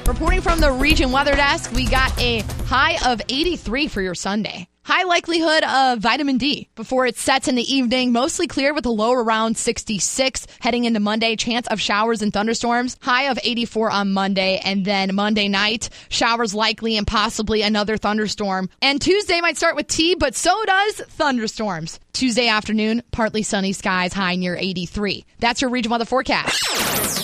Reporting from the Region Weather Desk, we got a high of 83 for your Sunday. High likelihood of vitamin D before it sets in the evening. Mostly clear with a low around 66. Heading into Monday, chance of showers and thunderstorms. High of 84 on Monday. And then Monday night, showers likely and possibly another thunderstorm. And Tuesday might start with T, but so does thunderstorms. Tuesday afternoon, partly sunny skies, high near 83. That's your Region Weather forecast.